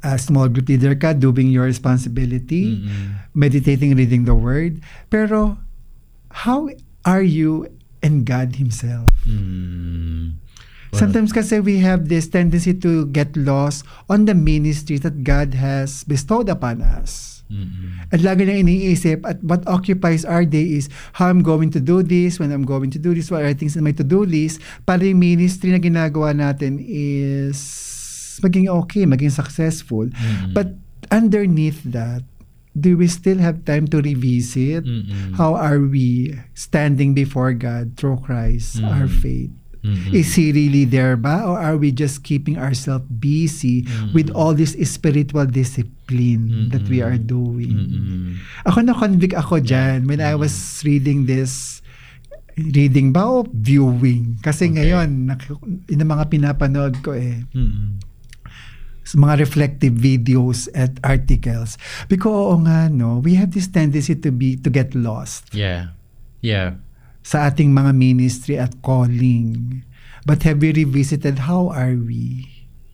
a small group leader ka, doing your responsibility, meditating, reading the Word. Pero, how are you and God Himself? Sometimes kasi we have this tendency to get lost on the ministry that God has bestowed upon us. At lagi na iniisip at what occupies our day is how I'm going to do this, when I'm going to do this, what are things in my to-do list, para yung ministry na ginagawa natin is maging okay, maging successful. But underneath that, do we still have time to revisit how are we standing before God through Christ, our faith? Is He really there ba? Or are we just keeping ourselves busy with all this spiritual discipline that we are doing? Ako na-convict ako dyan when I was reading this, reading ba o viewing? Kasi ngayon, yun ang mga pinapanood ko sa mga reflective videos at articles. Because oo nga, no, we have this tendency to get lost. Yeah. Sa ating mga ministry at calling. But have we revisited how are we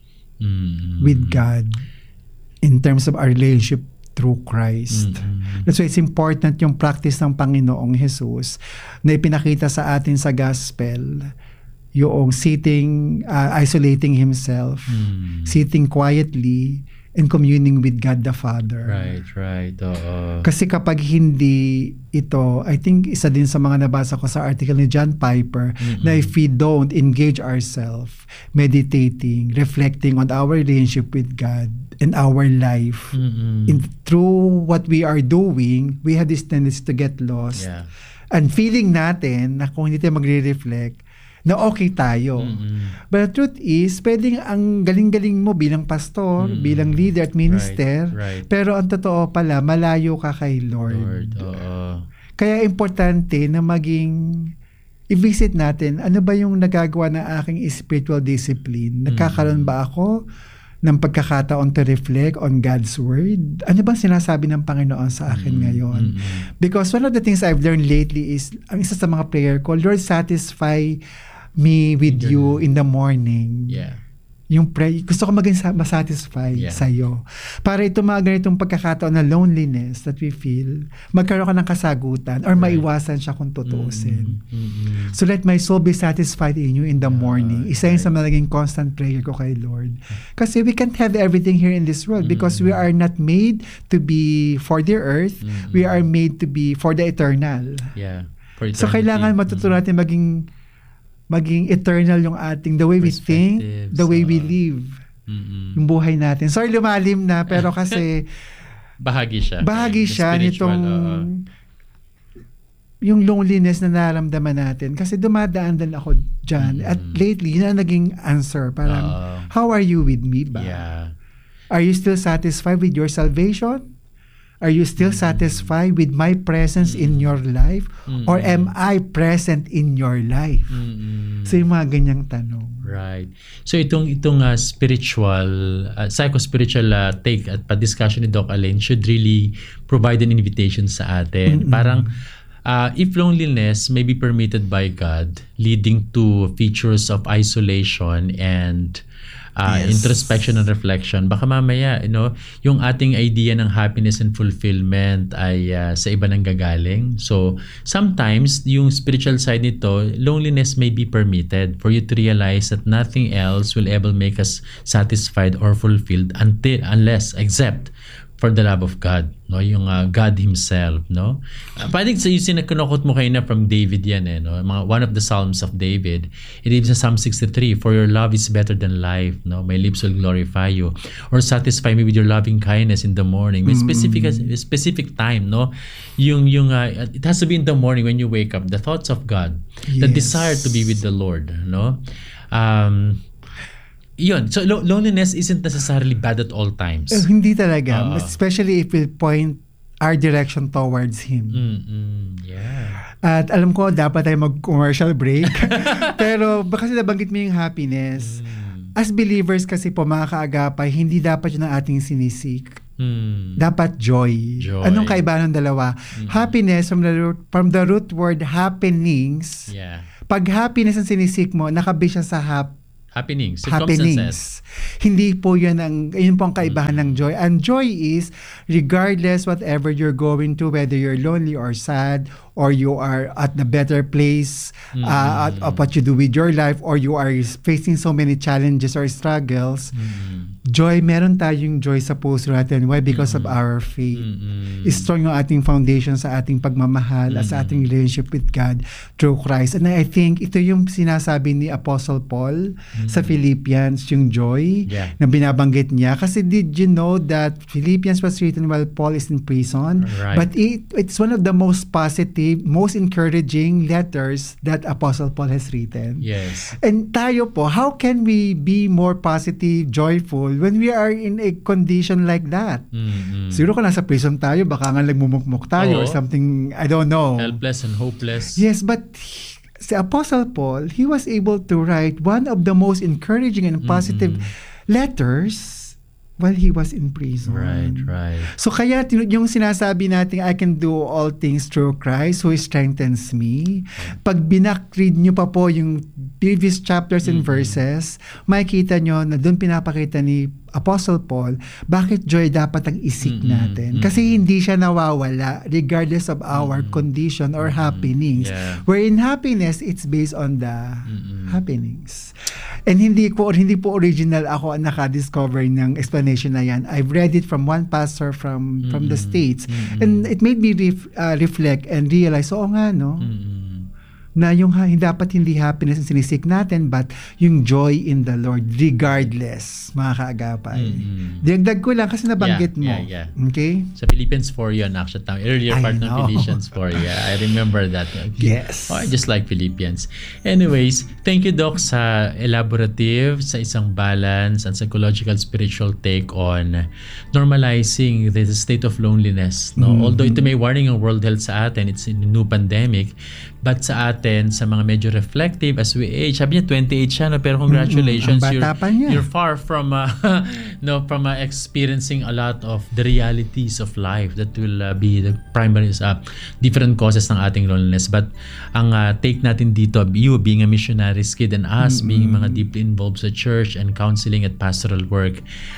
with God in terms of our relationship through Christ? That's why it's important yung practice ng Panginoong Jesus na ipinakita sa atin sa gospel, yung sitting, isolating Himself, sitting quietly, and communing with God the Father. Right. Kasi kapag hindi ito, I think isa din sa mga nabasa ko sa article ni John Piper, na if we don't engage ourselves, meditating, reflecting on our relationship with God and our life, through what we are doing, we have this tendency to get lost. Yeah. And feeling natin na kung hindi tayo magre-reflect, na okay tayo. But the truth is, pwedeng ang galing-galing mo bilang pastor, bilang leader at minister, right. pero ang totoo pala, malayo ka kay Lord. Kaya importante na i-visit natin, ano ba yung nagagawa ng aking spiritual discipline? Nagkakaroon ba ako ng pagkakataon to reflect on God's Word? Ano bang sinasabi ng Panginoon sa akin ngayon? Because one of the things I've learned lately is, ang isa sa mga prayer ko, Lord, satisfy me with you in the morning. Yeah. Yung gusto ko maging masatisfy sa'yo. Para ito mga ganitong pagkakataon na loneliness that we feel, magkaroon ka ng kasagutan or maiwasan siya kung tutuusin. So let my soul be satisfied in you in the morning. Isa yun sa naging constant prayer ko kay Lord. Kasi we can't have everything here in this world because we are not made to be for the earth. We are made to be for the eternal. Yeah. For eternity. So kailangan matutunan natin maging eternal yung ating, the way we think, the way we live, yung buhay natin. Sorry, lumalim na, pero kasi bahagi siya nitong yung loneliness na nararamdaman natin. Kasi dumadaan din ako dyan. At lately, yun ang naging answer. Parang, how are you with me ba? Yeah. Are you still satisfied with your salvation? Are you still satisfied with my presence in your life? Or am I present in your life? So yung mga ganyang tanong. Right. So itong spiritual, psycho-spiritual take at pa-discussion ni Doc Alain should really provide an invitation sa atin. Parang if loneliness may be permitted by God, leading to features of isolation and introspection and reflection, baka mamaya yung ating idea ng happiness and fulfillment ay sa iba nang gagaling. So sometimes yung spiritual side nito, loneliness may be permitted for you to realize that nothing else will ever make us satisfied or fulfilled unless except for the love of God, no? Yung God Himself, no? Pwedeng sa yung kinukot mo kayo na from David yan, no? One of the Psalms of David. It is Psalm 63, for your love is better than life, no? My lips will glorify you. Or satisfy me with your loving kindness in the morning. May specific time, no? It has to be in the morning when you wake up. The thoughts of God, the desire to be with the Lord, no? Yun. So, loneliness isn't necessarily bad at all times. Hindi talaga. Especially if we point our direction towards Him. Yeah. At alam ko, dapat tayo mag-commercial break. Pero kasi nabanggit mo yung happiness. As believers kasi po, mga kaagapay, hindi dapat yun ang ating sinisik. Dapat joy. Anong kaibahan ng dalawa? Happiness, from the root word happenings. Yeah. Pag happiness ang sinisik mo, nakabase siya sa Happenings. Happenings. Hindi po yun po ang kaibahan ng joy. And joy is, regardless whatever you're going to, whether you're lonely or sad, or you are at the better place of what you do with your life, or you are facing so many challenges or struggles, joy, meron tayong joy sa puso natin. Why? Because of our faith. Strong yung ating foundation sa ating pagmamahal at sa ating relationship with God through Christ. And I think ito yung sinasabi ni Apostle Paul sa Philippians, yung joy na binabanggit niya. Kasi did you know that Philippians was written while Paul is in prison? Right. But it's one of the most positive, most encouraging letters that Apostle Paul has written. Yes. And tayo po, how can we be more positive, joyful when we are in a condition like that? Siguro kung nasa prison tayo, baka nga nagmumukmuk tayo or something, I don't know. Helpless and hopeless. Yes, but si Apostle Paul, he was able to write one of the most encouraging and positive letters while he was in prison. Right. So kaya yung sinasabi natin, I can do all things through Christ who strengthens me. Pag binakread nyo pa po yung previous chapters and verses, makikita nyo na doon pinapakita ni Apostle Paul, bakit joy dapat ang isik natin? Kasi hindi siya nawawala regardless of our condition or happenings. Wherein happiness, it's based on the happenings. And hindi po original ako ang naka-discover ng explanation na yan. I've read it from one pastor from the States. And it made me reflect and realize, oo nga, no? Na yung dapat hindi happiness ang sinisik natin, but yung joy in the Lord regardless, mga kaagapay. Dagdag ko lang kasi nabanggit mo. Okay? Sa Philippians 4 yun, actually. Earlier part ng Philippians 4. I remember that. Okay. Yes. I just like Philippians. Anyways, thank you, Doc, sa elaborative, sa isang balance and psychological spiritual take on normalizing the state of loneliness. No? Although ito may warning ang World Health sa atin, it's a new pandemic, but sa atin, sa mga medyo reflective as we age, sabi niya 28 siya, no? Pero congratulations, you're far from experiencing a lot of the realities of life that will be the primary different causes ng ating loneliness. But ang take natin dito, you being a missionary's kid and us being mga deeply involved sa church and counseling at pastoral work,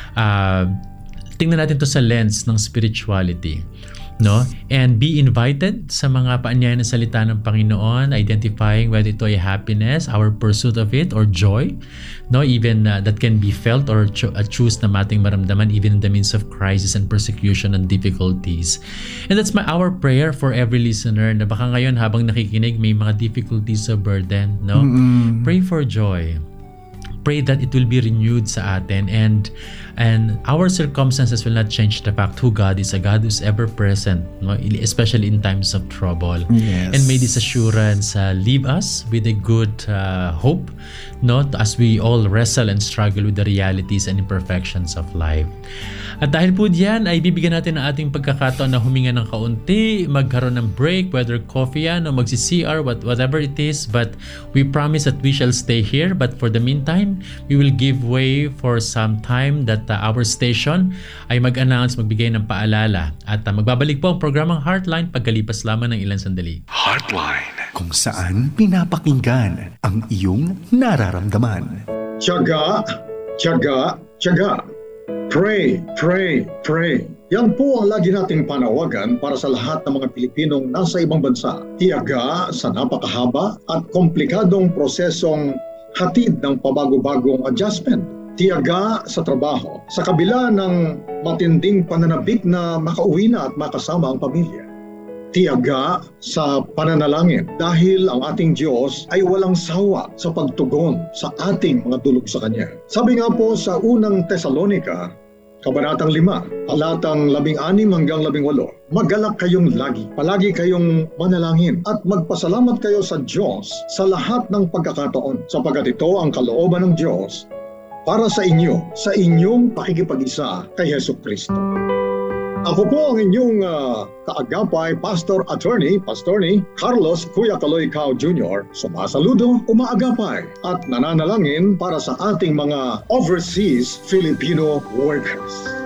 tingnan natin to sa lens ng spirituality. No? And be invited sa mga paanyaya ng salita ng Panginoon, identifying whether ito ay happiness, our pursuit of it, or joy, no? Even that can be felt or choose na mating maramdaman even in the midst of crisis and persecution and difficulties. And that's our prayer for every listener na baka ngayon habang nakikinig may mga difficulties or burden, no? Pray for joy. Pray that it will be renewed sa atin, and our circumstances will not change the fact who God is, a God who's ever present, no? Especially in times of trouble. Yes. And may this assurance leave us with a good hope, no? As we all wrestle and struggle with the realities and imperfections of life. At dahil po diyan ay bibigyan natin ng ating pagkakataon na huminga ng kaunti, magkaroon ng break, whether coffee yan o magsi-CR, whatever it is, but we promise that we shall stay here. But for the meantime, we will give way for some time that our station ay mag-announce, magbigay ng paalala. At magbabalik po ang programang Heartline pagkalipas lamang ng ilang sandali. Heartline, kung saan pinapakinggan ang iyong nararamdaman. Tiyaga, tiyaga, tiyaga. Pray, pray, pray. Yan po ang lagi nating panawagan para sa lahat ng mga Pilipinong nasa ibang bansa. Tiyaga sa napakahaba at komplikadong prosesong hatid ng pabago-bagong adjustment. Tiyaga sa trabaho, sa kabila ng matinding pananabik na makauwi na at makasama ang pamilya. Tiyaga sa pananalangin dahil ang ating Diyos ay walang sawa sa pagtugon sa ating mga dulog sa Kanya. Sabi nga po sa unang Tesalonica, Kabanatang 5, talatang 16 hanggang 18, magalak kayong lagi, palagi kayong manalangin at magpasalamat kayo sa Diyos sa lahat ng pagkakataon, sapagkat ito ang kalooban ng Diyos para sa inyo, sa inyong pakikipag-isa kay Jesucristo. Ako po ang inyong kaagapay, Pastor Attorney Carlos Kuya Kaloy Cao Jr. Sumasaludo, umaagapay at nananalangin para sa ating mga overseas Filipino workers.